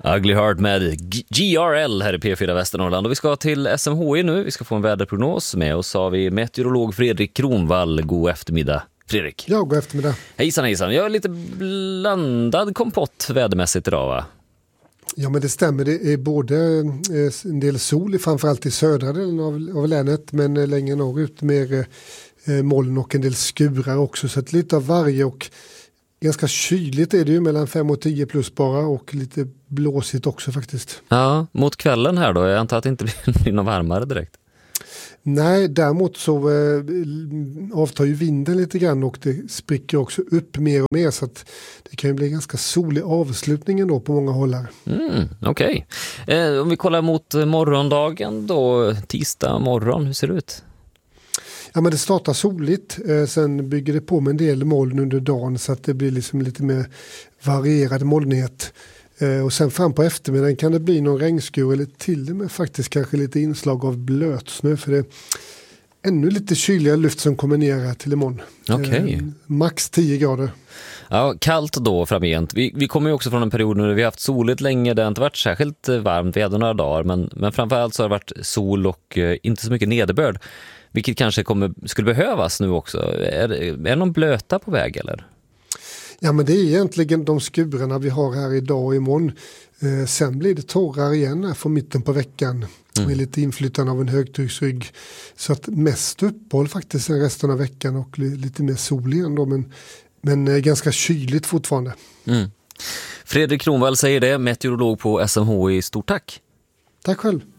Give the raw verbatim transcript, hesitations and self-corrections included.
Ugly Heart med G R L här i P fyra Västernorrland. Och vi ska till S M H I nu. Vi ska få en väderprognos. Med oss har vi meteorolog Fredrik Kronvall. God eftermiddag, Fredrik. Ja, god eftermiddag. Hejsan, hejsan. Jag är lite blandad kompott vädermässigt idag, va? Ja, men det stämmer. Det är både en del sol, framförallt i södra delen av, av länet, men längre norrut mer eh, moln och en del skurar också. Så att lite av varje, och ganska kyligt är det ju, mellan fem och tio plus bara, och lite blåsigt också faktiskt. Ja, mot kvällen här då. Jag antar att det inte blir något varmare direkt. Nej, däremot så äh, avtar ju vinden lite grann, och det spricker också upp mer och mer, så att det kan ju bli ganska solig avslutningen då på många håll här. Mm, okej. Okay. Eh, om vi kollar mot morgondagen då, tisdag morgon, hur ser det ut? Ja, men det startar soligt, eh, sen bygger det på med en del moln under dagen, så att det blir liksom lite mer varierad molnighet. Eh, och sen fram på eftermiddagen kan det bli någon regnskur, eller till och med faktiskt kanske lite inslag av blötsnö, för det är ännu lite kyligare luft som kommer ner här till imorgon. Okej. Okay. Eh, max tio grader. Ja, kallt då framgent. Vi, vi kommer ju också från en period nu vi har haft soligt länge. Det har inte varit särskilt varmt, vi hade några dagar, men, men framförallt så har det varit sol och eh, inte så mycket nederbörd. Vilket kanske kommer, skulle behövas nu också. Är, är det någon blöta på väg eller? Ja, men det är egentligen de skurarna vi har här idag och imorgon. Eh, sen blir det torrare igen här från mitten på veckan. Mm. Med lite inflytande av en högtrycksrygg. Så att mest uppehåll faktiskt resten av veckan, och lite mer sol igen då. Men, men eh, ganska kyligt fortfarande. Mm. Fredrik Kronvall säger det, meteorolog på S M H I. Stort tack! Tack själv!